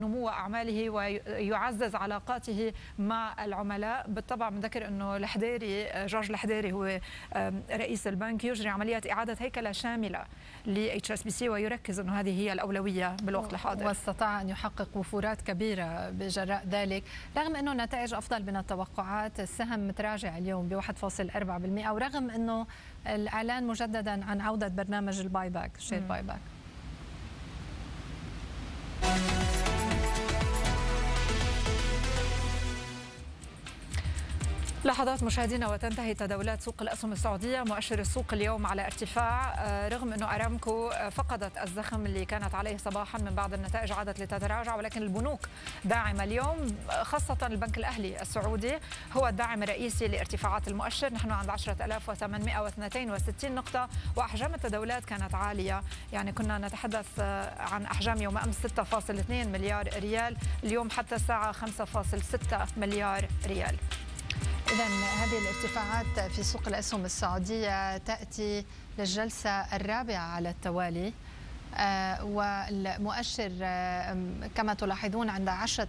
نمو أعماله ويعزز علاقاته مع العملاء. بالطبع بنذكر أنه الحديري جورج الحديري هو رئيس البنك يجري عمليات إعادة هيكلة شاملة ل HSBC ويركز أنه هذه هي الأولوية بالوقت الحاضر، واستطاع أن يحقق وفورات كبيرة بجراء ذلك. رغم أنه النتائج أفضل من التوقعات، السهم متراجع اليوم ب 1.4%، ورغم أنه الإعلان مجددا عن عودة برنامج الباي باك، شير باي باك. لحظات مشاهدينا وتنتهي تداولات سوق الأسهم السعودية. مؤشر السوق اليوم على ارتفاع، رغم أنه أرامكو فقدت الزخم اللي كانت عليه صباحا من بعض النتائج عادت لتتراجع، ولكن البنوك داعمة اليوم، خاصة البنك الأهلي السعودي هو الداعم الرئيسي لارتفاعات المؤشر. نحن عند 10,862 نقطة، وأحجام التداولات كانت عالية، يعني كنا نتحدث عن أحجام يوم أمس 6.2 مليار ريال، اليوم حتى الساعة 5.6 مليار ريال. إذا هذه الارتفاعات في سوق الأسهم السعودية تأتي للجلسة الرابعة على التوالي، والمؤشر كما تلاحظون عند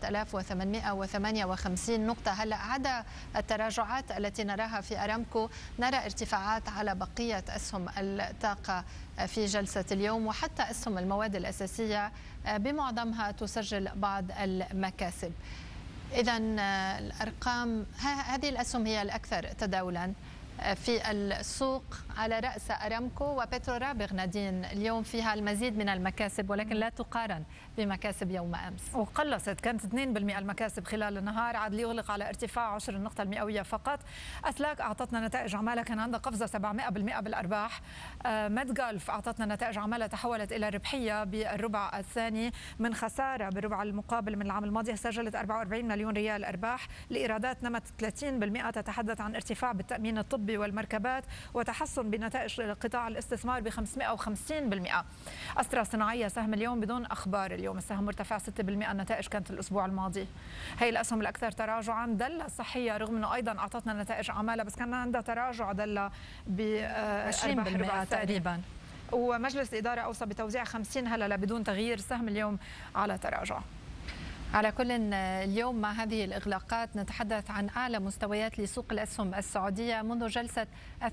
10,858 نقطة. هلا عدا التراجعات التي نراها في أرامكو، نرى ارتفاعات على بقية أسهم الطاقة في جلسة اليوم، وحتى أسهم المواد الأساسية بمعظمها تسجل بعض المكاسب. إذا الأرقام، هذه الأسهم هي الأكثر تداولا في السوق، على رأس أرامكو وبترورابغ نادين اليوم فيها المزيد من المكاسب، ولكن لا تقارن بمكاسب يوم أمس، وقلصت، كانت 2% المكاسب خلال النهار، عاد ليغلق على ارتفاع 10 النقطة المئوية فقط. أسلاك أعطتنا نتائج عمالة كان عندها قفزة 700% بالأرباح. ميد جولف أعطتنا نتائج عمالة تحولت إلى ربحية بالربع الثاني من خسارة بالربع المقابل من العام الماضي، سجلت 44 مليون ريال أرباح. الإيرادات نمت 30%، تتحدث عن ارتفاع بالتأمين الطبي والمركبات وتحسن بنتائج قطاع الاستثمار ب 550%. أسترا صناعية سهم اليوم بدون أخبار، اليوم السهم مرتفع 6%، النتائج كانت الأسبوع الماضي. هي الأسهم الأكثر تراجعا. دلة الصحية رغم أنه أيضا أعطتنا نتائج عمالة، بس كان عندها تراجع دلة ب 20% تقريبا، ومجلس الإدارة أوصى بتوزيع 50 هللة بدون تغيير، سهم اليوم على تراجع. على كل اليوم مع هذه الإغلاقات نتحدث عن أعلى مستويات لسوق الأسهم السعودية منذ جلسة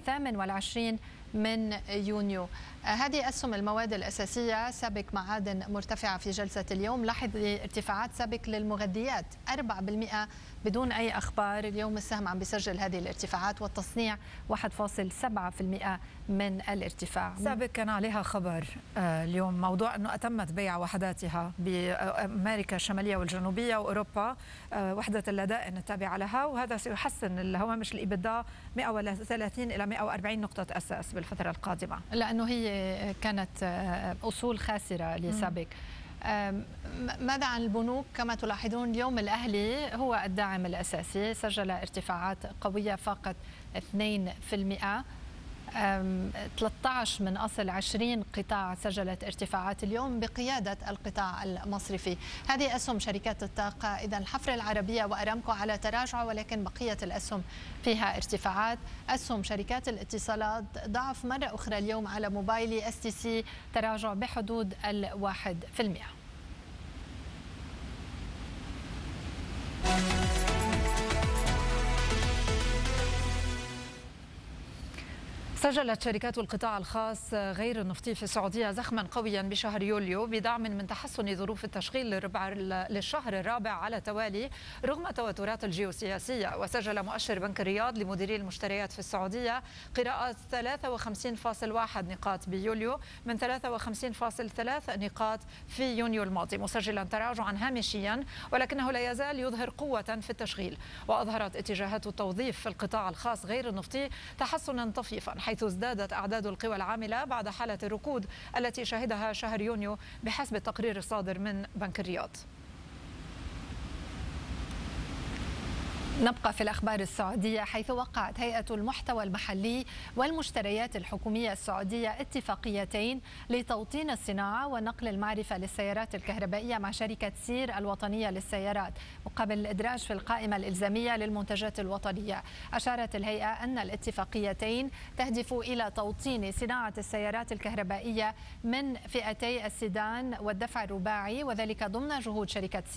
28 من يونيو. هذه أسهم المواد الأساسية سابق معادن مرتفعة في جلسة اليوم، لاحظ ارتفاعات سابق للمغذيات 4% بدون أي أخبار، اليوم السهم عم بيسجل هذه الارتفاعات، والتصنيع 1.7% من الارتفاع. سابق كان عليها خبر اليوم، موضوع أنه أتمت بيع وحداتها بأمريكا الشمالية والجنوبية وأوروبا، وحدة اللدائن التابعة لها، وهذا سيحسن الهوامش الإبداع 130 إلى 140 نقطة أساس بالفترة القادمة، لأنه هي كانت أصول خاسرة لسابق. ماذا عن البنوك؟ كما تلاحظون اليوم الأهلي هو الداعم الأساسي، سجل ارتفاعات قوية فاقت 2%. 13 من أصل 20 قطاع سجلت ارتفاعات اليوم بقيادة القطاع المصرفي. هذه أسهم شركات الطاقة، إذا الحفر العربية وأرامكو على تراجع، ولكن بقية الأسهم فيها ارتفاعات. أسهم شركات الاتصالات ضعف مرة أخرى اليوم على موبايلي STC، تراجع بحدود 1%. سجلت شركات القطاع الخاص غير النفطي في السعودية زخما قويا بشهر يوليو بدعم من تحسن ظروف التشغيل للشهر الرابع على توالي رغم التوترات الجيوسياسية. وسجل مؤشر بنك الرياض لمديري المشتريات في السعودية قراءة 53.1 نقاط بيوليو من 53.3 نقاط في يونيو الماضي، مسجلا تراجعا هامشيا ولكنه لا يزال يظهر قوة في التشغيل. وأظهرت اتجاهات التوظيف في القطاع الخاص غير النفطي تحسنا طفيفا، حيث ازدادت أعداد القوى العاملة بعد حالة الركود التي شهدها شهر يونيو بحسب التقرير الصادر من بنك الرياض. نبقى في الأخبار السعودية، حيث وقعت هيئة المحتوى المحلي والمشتريات الحكومية السعودية اتفاقيتين لتوطين الصناعة ونقل المعرفة للسيارات الكهربائية مع شركة سير الوطنية للسيارات مقابل الإدراج في القائمة الإلزامية للمنتجات الوطنية. أشارت الهيئة أن الاتفاقيتين تهدف إلى توطين صناعة السيارات الكهربائية من فئتي السيدان والدفع الرباعي، وذلك ضمن جهود شركة